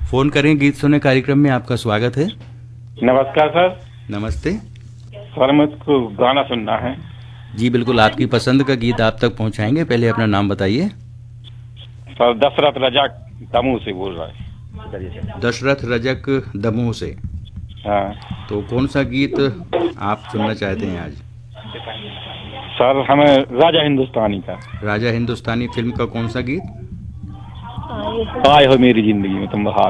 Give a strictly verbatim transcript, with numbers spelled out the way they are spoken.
Phone करें गीत सुने कार्यक्रम में आपका स्वागत है। नमस्कार सर। नमस्ते सर मुझको गाना सुनना है। जी बिल्कुल, आपकी पसंद का गीत आप तक पहुंचाएंगे। पहले अपना नाम बताइए। सर दशरथ रजाक दमू से बोल रहा है। दशरथ रजक दमोह से। हाँ तो कौन सा गीत आप सुनना चाहते हैं आज? सर हमें राजा हिंदुस्तानी का। राजा हिंदुस्तानी फिल्म का कौन सा गीत? आए हो मेरी जिंदगी में तुम बहार।